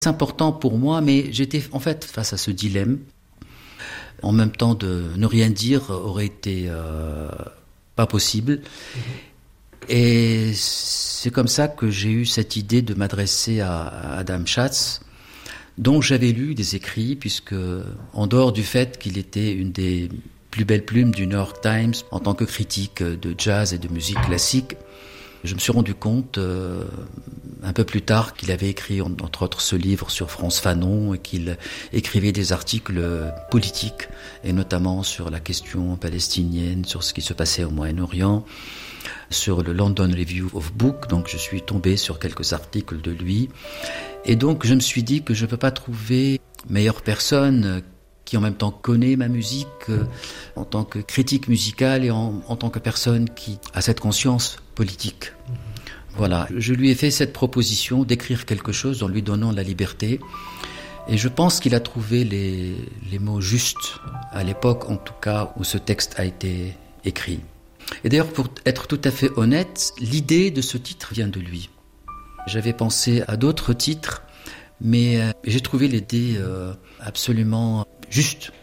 C'est important pour moi, mais j'étais en fait face à ce dilemme. En même temps, de ne rien dire aurait été pas possible. Et c'est comme ça que j'ai eu cette idée de m'adresser à Adam Schatz, dont j'avais lu des écrits, puisque en dehors du fait qu'il était une des plus belles plumes du New York Times en tant que critique de jazz et de musique classique, je me suis rendu compte un peu plus tard qu'il avait écrit entre autres ce livre sur Frantz Fanon et qu'il écrivait des articles politiques et notamment sur la question palestinienne, sur ce qui se passait au Moyen-Orient, sur le London Review of Books. Donc je suis tombé sur quelques articles de lui et donc je me suis dit que je ne peux pas trouver meilleure personne qui en même temps connaît ma musique en tant que critique musicale et en tant que personne qui a cette conscience politique. Voilà, je lui ai fait cette proposition d'écrire quelque chose en lui donnant la liberté et je pense qu'il a trouvé les mots justes à l'époque en tout cas où ce texte a été écrit. Et d'ailleurs, pour être tout à fait honnête, l'idée de ce titre vient de lui. J'avais pensé à d'autres titres, mais j'ai trouvé l'idée absolument juste.